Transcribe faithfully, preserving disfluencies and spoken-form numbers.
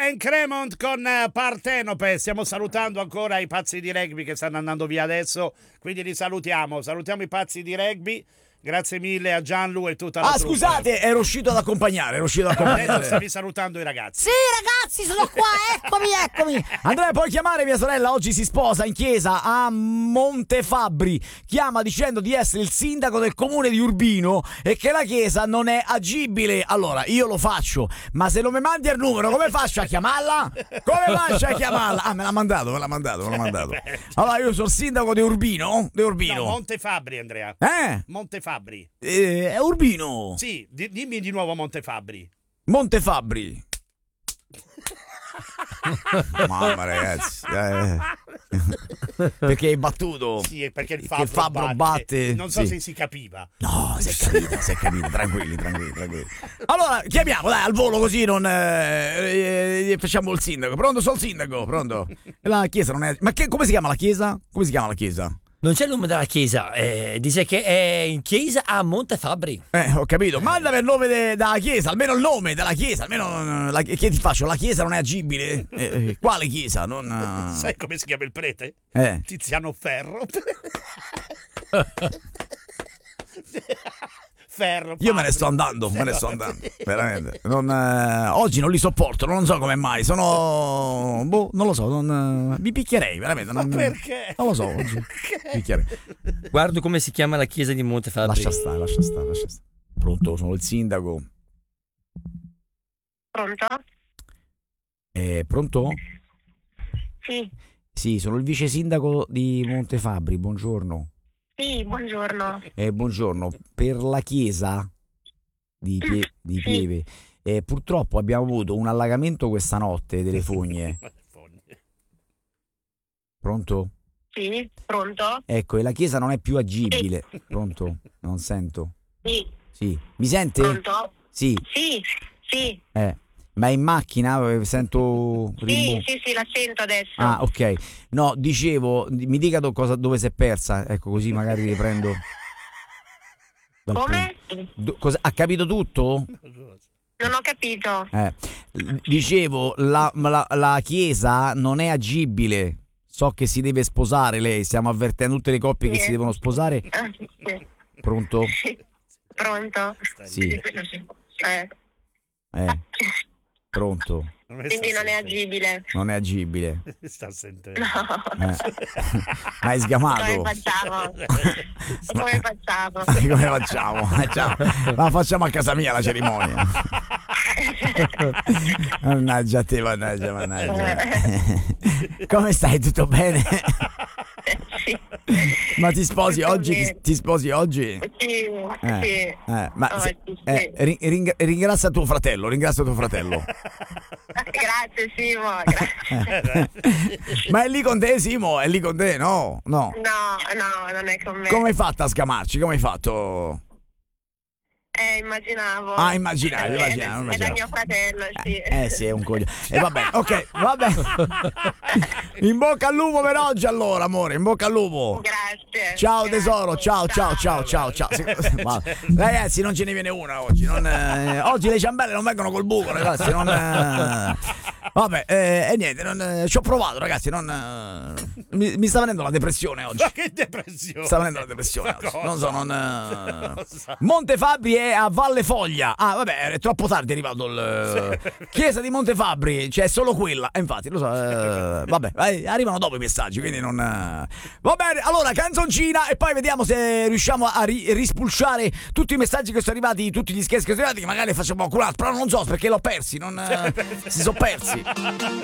and Cremont con uh, Partenope. Stiamo salutando ancora i pazzi di rugby che stanno andando via adesso, quindi li salutiamo. Salutiamo i pazzi di rugby. Grazie mille a Gianlu e tutta la Ah, truppa. scusate, ero uscito ad accompagnare, ero uscito ad accompagnare. Adesso stavi salutando i ragazzi. Sì, ragazzi, sono qua, eccomi, eccomi. Andrea, puoi chiamare mia sorella? Oggi si sposa in chiesa a Montefabbri. Chiama dicendo di essere il sindaco del comune di Urbino e che la chiesa non è agibile. Allora, io lo faccio, ma se non mi mandi il numero, come faccio a chiamarla? Come faccio a chiamarla? Ah, me l'ha mandato, me l'ha mandato, me l'ha mandato. Allora, io sono il sindaco di Urbino, di Urbino. No, Montefabbri, Andrea. Eh? Montefabbri. Eh, è Urbino. Sì, di- dimmi di nuovo Montefabbri. Montefabbri. Mamma ragazzi, eh. Perché hai battuto? Sì, perché il che fabbro, fabbro batte. batte. Non so Sì. se si capiva. No, si è capito, si è capito, tranquilli, tranquilli, tranquilli. Allora, chiamiamo, dai, al volo così non eh, eh, facciamo il sindaco. Pronto, sono il sindaco, pronto. La chiesa non è... Ma che, come si chiama la chiesa? Come si chiama la chiesa? Non c'è il nome della chiesa, eh, dice che è in chiesa a Montefabbri. Eh, ho capito. Mandami il nome de- della chiesa, almeno il nome della chiesa, almeno la, che ti faccio? La chiesa non è agibile? Eh, eh, quale chiesa? Non Sai come si chiama il prete? Eh. Tiziano Ferro. Ferro. Io me ne sto andando, me ne sto andando, veramente. Non, eh, oggi non li sopporto, non so come mai. Sono. Boh, non lo so, non, eh, mi picchierei, veramente. Non, Ma perché? Non lo so, oggi. Perché? Picchierei. Guardo come si chiama la chiesa di Montefabbri. Lascia stare, lascia stare, lascia stare. Pronto, sono il sindaco. Pronto? Eh, pronto? Sì, Sì, sono il vice sindaco di Montefabbri, buongiorno. sì, buongiorno. Eh, buongiorno, per la chiesa di, Pie- di Sì. Pieve, eh, purtroppo abbiamo avuto un allagamento questa notte delle fogne. Pronto? Sì, pronto? Ecco, e la chiesa non è più agibile. Pronto? Non sento. Sì, Sì. Mi sente? pronto? Sì. Sì, sì, Eh. Ma è in macchina? Eh, Sento sì, rimbo- sì, sì, la sento adesso. Ah, ok. No, dicevo, mi dica do- cosa, dove si è persa. Ecco, così magari riprendo. dal Come? punto. Do- cosa- ha capito tutto? Non ho capito. Eh. Dicevo, la, la, la chiesa non è agibile. So che si deve sposare lei. Stiamo avvertendo tutte le coppie che Sì. si devono sposare. Ah, sì. Pronto? Sì. Pronto? Sì. Eh, Eh. Pronto? quindi non è agibile. Non è agibile. Sta sentendo. No. Eh. Hai sgamato. Come facciamo? Come facciamo? Come facciamo? Facciamo- La facciamo a casa mia la cerimonia. Mannaggia te, mannaggia, mannaggia. Come stai? Tutto bene? Sì. Ma ti sposi Tutto oggi? Ti, bene. ti sposi oggi? Sì, Eh, sì. eh, ma se- Oggi, sì. eh, ri- ring- ringrazia tuo fratello, ringrazia tuo fratello. Grazie Simo, grazie. Ma è lì con te, Simo? È lì con te? No, no. No, no, non è con me. Come hai fatto a scamarci? Come hai fatto? Eh, immaginavo. Ah, immaginavi, Eh, immaginavo, È immaginavo. da mio fratello, sì. Eh sì, è un coglione. E va bene, ok, va bene. In bocca al lupo per oggi allora, amore, in bocca al lupo. Grazie. Ciao grazie. tesoro, ciao ciao ciao ciao ciao. Ma- Ragazzi, non ce ne viene una oggi. Non, eh, oggi le ciambelle non vengono col buco, ragazzi. Non, eh, vabbè, eh, e niente, non, eh, ci ho provato, ragazzi. Non, eh, mi, mi sta venendo la depressione oggi. Ma che depressione? Sta venendo la depressione Ma oggi. cosa? Non so, non. eh, Cosa? Montefabbri è a Valle Foglia. Ah, vabbè, è troppo tardi è arrivato il. Chiesa di Montefabbri, c'è solo quella. E infatti, lo so. eh, vabbè, eh, arrivano dopo i messaggi, quindi non. eh. Va bene, allora, canzoncina e poi vediamo se riusciamo a ri- rispulciare tutti i messaggi che sono arrivati, tutti gli scherzi che sono arrivati, che magari facciamo qualcun altro, però non so perché l'ho persi, non. eh, si sono persi.